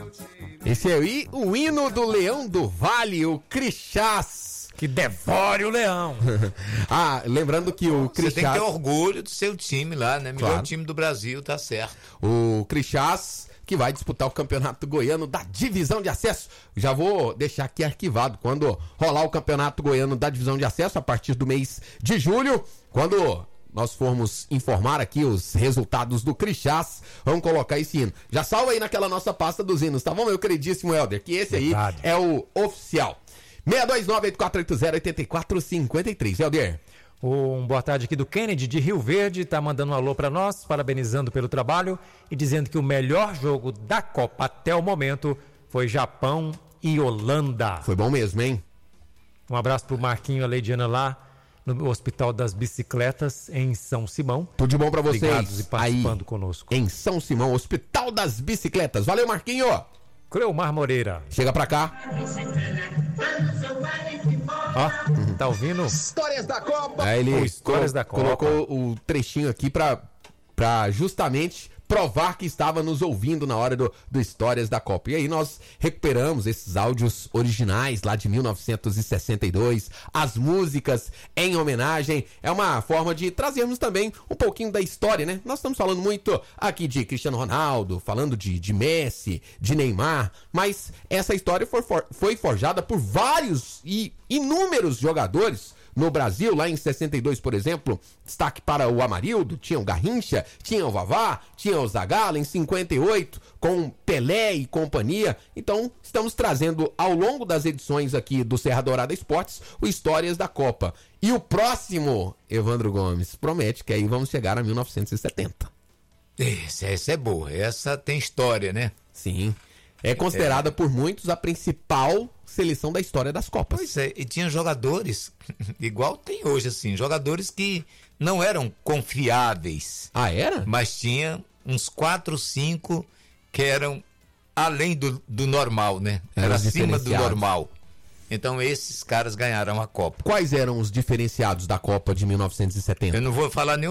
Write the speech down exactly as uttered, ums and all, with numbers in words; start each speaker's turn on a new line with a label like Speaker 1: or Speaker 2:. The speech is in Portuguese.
Speaker 1: Esse aí, o hino do Leão do Vale, o Crixás.
Speaker 2: Que devore o leão.
Speaker 1: Ah, lembrando que o Crixás...
Speaker 3: Você tem que ter orgulho do seu time lá, né? Melhor
Speaker 1: Claro.
Speaker 3: time do Brasil, tá certo.
Speaker 1: O Crixás, que vai disputar o Campeonato Goiano da Divisão de Acesso. Já vou deixar aqui arquivado. Quando rolar o Campeonato Goiano da Divisão de Acesso, a partir do mês de julho, quando nós formos informar aqui os resultados do Crixás, vamos colocar esse hino. Já salva aí naquela nossa pasta dos hinos, tá bom, meu queridíssimo Helder? Que esse aí
Speaker 2: Verdade.
Speaker 1: é o oficial. seis dois nove, oito quatro oito zero, oito quatro cinco três, Helder.
Speaker 2: Um boa tarde aqui do Kennedy de Rio Verde, tá mandando um alô para nós, parabenizando pelo trabalho e dizendo que o melhor jogo da Copa até o momento foi Japão e Holanda.
Speaker 1: Foi bom mesmo, hein?
Speaker 2: Um abraço pro Marquinho e a Leidiana lá no Hospital das Bicicletas em São Simão.
Speaker 1: Tudo de bom pra vocês.
Speaker 2: Obrigados e participando
Speaker 1: aí,
Speaker 2: conosco.
Speaker 1: em São Simão, Hospital das Bicicletas. Valeu, Marquinho.
Speaker 2: Cleomar Moreira.
Speaker 1: Chega pra cá.
Speaker 2: Ó, tá ouvindo?
Speaker 4: Histórias da Copa.
Speaker 1: Aí ele
Speaker 2: Pô, Histórias
Speaker 1: colo-
Speaker 2: da Copa.
Speaker 1: colocou o trechinho aqui pra, pra justamente provar que estava nos ouvindo na hora do, do Histórias da Copa. E aí nós recuperamos esses áudios originais lá de mil novecentos e sessenta e dois, as músicas em homenagem. É uma forma de trazermos também um pouquinho da história, né? Nós estamos falando muito aqui de Cristiano Ronaldo, falando de, de Messi, de Neymar, mas essa história foi, for- foi forjada por vários e inúmeros jogadores no Brasil. Lá em sessenta e dois, por exemplo, destaque para o Amarildo, tinha o Garrincha, tinha o Vavá, tinha o Zagallo. Em cinquenta e oito, com Pelé e companhia. Então, estamos trazendo ao longo das edições aqui do Serra Dourada Esportes o Histórias da Copa. E o próximo, Evandro Gomes, promete que aí vamos chegar a mil novecentos e setenta.
Speaker 3: Essa, essa é boa, essa tem história, né?
Speaker 1: Sim. É considerada por muitos a principal seleção da história das Copas.
Speaker 3: Pois é, e tinha jogadores, igual tem hoje, assim, jogadores que não eram confiáveis,
Speaker 1: Ah, era?
Speaker 3: mas tinha uns quatro, cinco que eram além do, do normal, né?
Speaker 1: Eram
Speaker 3: Era acima do
Speaker 1: diferenciados.
Speaker 3: normal. Então esses caras ganharam a Copa.
Speaker 1: Quais eram os diferenciados da Copa de mil novecentos e setenta?
Speaker 3: Eu não vou falar nenhum